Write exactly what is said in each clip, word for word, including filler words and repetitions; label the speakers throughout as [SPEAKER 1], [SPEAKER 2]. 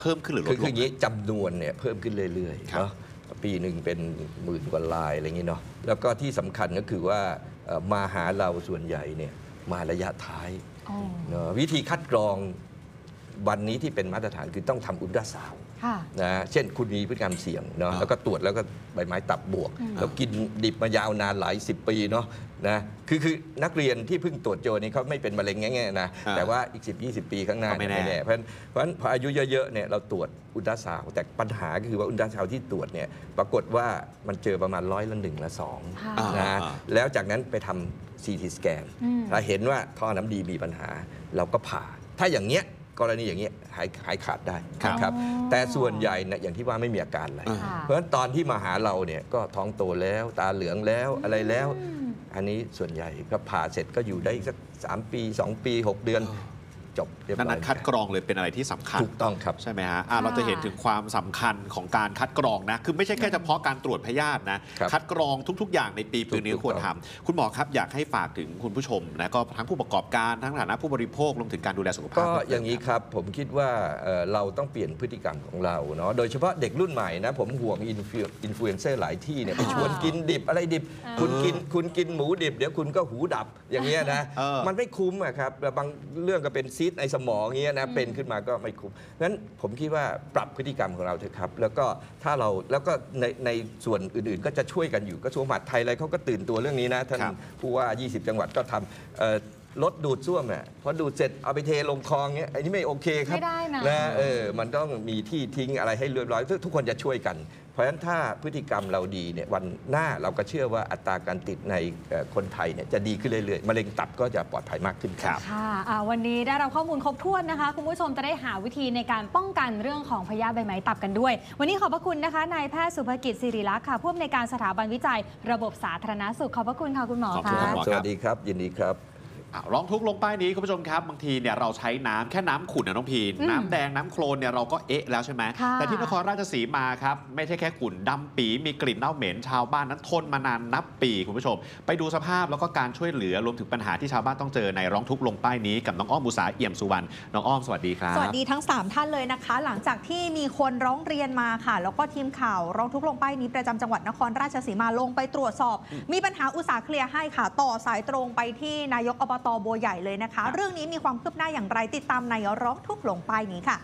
[SPEAKER 1] เพิ่มขึ้นหรือลดลงคืออย่างนี้จำนวนเนี่ยเพิ่มขึ้นเรื่อยๆเนาะปีหนึ่งเป็นหมื่นกว่าลายอะไรอย่างนี้เนาะแล้วก็ที่สำคัญก็คือว่ามาหาเราส่วนใหญ่เนี่ยมาระยะท้ายเนาะวิธีคัดกรองวันนี้ที่เป็นมาตรฐานคือต้องทำอุลตราซาวด์นะเช่นคุณมีพฤติกรรมเสี่ยงเนาะแล้วก็ตรวจแล้วก็ใบไม้ตับบวกแล้วกินดิบมายาวนานหลายสิบปีเนาะนะคือคือนักเรียนที่เพิ่งตรวจเจอนี่เขาไม่เป็นมะเร็งง่ายๆนะแต่ว่าอีกสิบ ยี่สิบ ปีข้างหน้าไม่แน่เพราะฉะนั้นเพราะฉะนั้นพออายุเยอะๆเนี่ยเราตรวจอุลตราซาวด์แต่ปัญหาก็คือว่าอุลตราซาวด์ที่ตรวจเนี่ยปรากฏว่ามันเจอประมาณร้อยละหนึ่งละสองนะแล้วจากนั้นไปทำ ซี ที สแกนถ้าเห็นว่าท่อน้ำดีมีปัญหาเราก็ผ่าถ้าอย่างเงี้ยกรณีอย่างนี้หายหายขาดได้ครับแต่ส่วนใหญ่นะอย่างที่ว่าไม่มีอาการอะไรเพราะฉะนั้นตอนที่มาหาเราเนี่ยก็ท้องโตแล้วตาเหลืองแล้วอะไรแล้วอันนี้ส่วนใหญ่ก็ผ่าเสร็จก็อยู่ได้อีกสักสามปีสองปีหกเดือนจบเรียบร้อยนั้นคัดกรองเลยเป็นอะไรที่สำคัญถูกต้องครับใช่ไหมฮะเราจะเห็นถึงความสำคัญของการคัดกรองนะคือไม่ใช่แค่เฉพาะการตรวจพยาธินะคัดกรองทุกๆอย่างในปีปีนี้ควรทำคุณหมอครับอยากให้ฝากถึงคุณผู้ชมนะก็ทั้งผู้ประกอบการทั้งฐานะผู้บริโภครวมถึงการดูแลสุขภาพก็อย่างนี้ครับผมคิดว่าเราต้องเปลี่ยนพฤติกรรมของเราเนาะโดยเฉพาะเด็กรุ่นใหม่นะผมห่วงอินฟลูเอนเซอร์หลายที่เนี่ยไปชวนกินดิบอะไรดิบคุณกินคุณกินหมูดิบเดี๋ยวคุณก็หูดับอย่างเงี้ยนะมันไม่คุ้มอะครับบางเรื่องก็เป็นซีสในสมองนะเป็นขึ้นมาก็ไม่คุ้มงั้นผมคิดว่าปรับพฤติกรรมของเราเถอะครับแล้วก็ถ้าเราแล้วก็ในในส่วนอื่นๆก็จะช่วยกันอยู่กระทรวงมหาดไทยอะไรเขาก็ตื่นตัวเรื่องนี้นะท่านผู้ว่ายี่สิบจังหวัดก็ทำรถดูดซ่วมเนี่ยพอดูดเสร็จเอาไปเทลงคลองเงี้ยอันนี้ไม่โอเคครับไม่ได้นะเออมันต้องมีที่ทิ้งอะไรให้เรียบร้อยทุกคนจะช่วยกันเพราะฉะนั้นถ้าพฤติกรรมเราดีเนี่ยวันหน้าเราก็เชื่อว่าอัตราการติดในคนไทยเนี่ยจะดีขึ้นเรื่อยๆมะเร็งตับก็จะปลอดภัยมากขึ้นครับ
[SPEAKER 2] ค่ะวันนี้ได้รับข้อมูลครบถ้วนนะคะคุณผู้ชมจะได้หาวิธีในการป้องกันเรื่องของพยาธิใบไม้ตับกันด้วยวันนี้ขอบพระคุณนะคะนายแพทย์สุภกิจศิริลักษณ์ค่ะผู้อำนวยการสถาบันวิจัยระบบสาธารณสุขขอบพระคุณค่ะคุณหมอค่ะ
[SPEAKER 1] สวัสดีครับยินดีครับร้องทุกลงป้ายนี้คุณผู้ชมครับบางทีเนี่ยเราใช้น้ำแค่น้ำขุ่นนะน้องพีนน้ำแดงน้ำโคลนเนี่ยเราก็เอ๊ะแล้วใช่ไหมแต่ที่นครราชสีมาครับไม่ใช่แค่ขุ่นดำปีมีกลิ่นเน่าเหม็นชาวบ้านนั้นทนมานานนับปีคุณผู้ชมไปดูสภาพแล้วก็การช่วยเหลือรวมถึงปัญหาที่ชาวบ้านต้องเจอในร้องทุกลงป้ายนี้กับน้องอ้อมอุษาเอี่ยมสุวรรณน้องอ้อมสวัสดีครับ
[SPEAKER 3] สวัสดีทั้งสามท่านเลยนะคะหลังจากที่มีคนร้องเรียนมาค่ะแล้วก็ทีมข่าวร้องทุกลงป้ายนี้ประจำจังหวัดนครราชสีมาลงไปตรวจสอบมีปัญหาอุตสาหเคลียร์ให้ค่ะต่อสายตรงไปที่นายกอบต.บัวใหญ่เลยนะคะเรื่องนี้มีความคืบหน้าอย่างไรติดตามในร้องทุกข์ลงป้ายนี้ค่ะ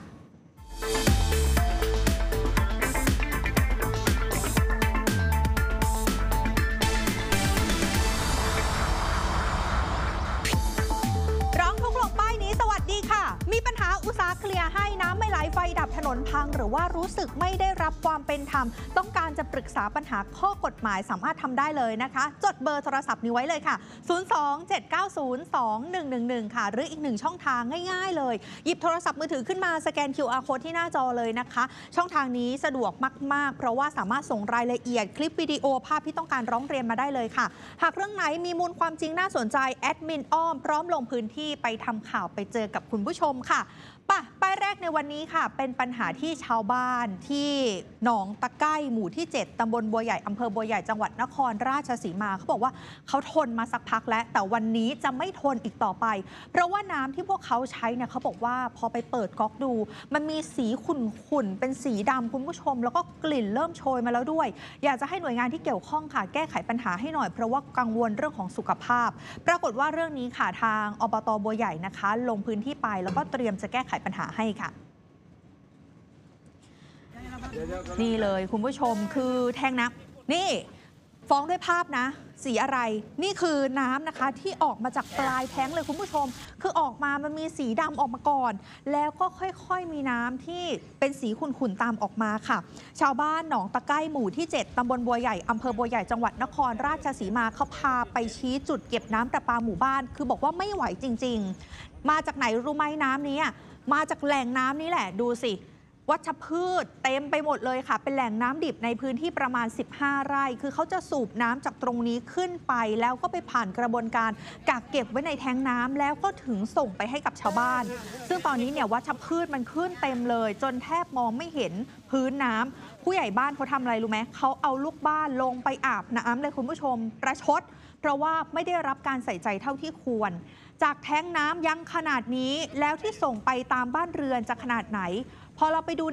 [SPEAKER 3] ร้องทุกข์ลงป้ายนี้สวัสดีค่ะมีปัญหาอุตสาหเคลียร์ให้น้ำไม่ไหลไฟดับถนนพังหรือว่ารู้สึกไม่ได้รับความเป็นธรรมต้องการจะปรึกษาปัญหาข้อกฎหมายสามารถทำได้เลยนะคะจดเบอร์โทรศัพท์นี้ไว้เลยค่ะศูนย์ สอง เจ็ด เก้า ศูนย์ สอง หนึ่ง หนึ่ง หนึ่งค่ะหรืออีกหนึ่งช่องทางง่ายๆเลยหยิบโทรศัพท์มือถือขึ้นมาสแกน คิว อาร์ Code ที่หน้าจอเลยนะคะช่องทางนี้สะดวกมากๆเพราะว่าสามารถส่งรายละเอียดคลิปวิดีโอภาพที่ต้องการร้องเรียนมาได้เลยค่ะหากเรื่องไหนมีมูลความจริงน่าสนใจแอดมินอ้อมพร้อมลงพื้นที่ไปทำข่าวไปเจอกับคุณผู้ชมค่ะป่ะป้ายแรกในวันนี้ค่ะเป็นปัญหาที่ชาวบ้านที่หนองตะไก้หมู่ที่เจ็ดตำบลบัวใหญ่อำเภอบัวใหญ่จังหวัดนครราชสีมาเขาบอกว่าเขาทนมาสักพักแล้วแต่วันนี้จะไม่ทนอีกต่อไปเพราะว่าน้ำที่พวกเขาใช้เนี่ยเขาบอกว่าพอไปเปิดก๊อกดูมันมีสีขุ่นๆเป็นสีดำคุณผู้ชมแล้วก็กลิ่นเริ่มโชยมาแล้วด้วยอยากจะให้หน่วยงานที่เกี่ยวข้องค่ะแก้ไขปัญหาให้หน่อยเพราะว่ากังวลเรื่องของสุขภาพปรากฏว่าเรื่องนี้ค่ะทางอบต.บัวใหญ่นะคะลงพื้นที่ไปแล้วก็เตรียมจะแก้ไขปัญหาให้ค่ะนี่เลยคุณผู้ชมคือแทงน้ำนี่ฟ้องด้วยภาพนะสีอะไรนี่คือน้ำนะคะที่ออกมาจากปลายแท้งเลยคุณผู้ชมคือออกมามันมีสีดำออกมาก่อนแล้วก็ค่อยๆมีน้ำที่เป็นสีขุ่นๆตามออกมาค่ะชาวบ้านหนองตะไก้หมู่ที่เจ็ดตำบลบัวใหญ่อำเภอบัวใหญ่จังหวัดนครราชสีมาเขาพาไปชี้จุดเก็บน้ำประปาหมู่บ้านคือบอกว่าไม่ไหวจริงๆมาจากไหนรู้ไหมน้ำนี้มาจากแหล่งน้ำนี้แหละดูสิวัชพืชเต็มไปหมดเลยค่ะเป็นแหล่งน้ำดิบในพื้นที่ประมาณสิบห้าไร่คือเขาจะสูบน้ำจากตรงนี้ขึ้นไปแล้วก็ไปผ่านกระบวนการกักเก็บไว้ในแทงน้ำแล้วก็ถึงส่งไปให้กับชาวบ้านซึ่งตอนนี้เนี่ยวัชพืชมันขึ้นเต็มเลยจนแทบมองไม่เห็นพื้นน้ำผู้ใหญ่บ้านเขาทำอะไรรู้ไหมเขาเอาลูกบ้านลงไปอาบน้ำเลยคุณผู้ชมประชดเพราะว่าไม่ได้รับการใส่ใจเท่าที่ควรจากแท้งน้ำยังขนาดนี้แล้วที่ส่งไปตามบ้านเรือนจะขนาดไหนพอเราไปดู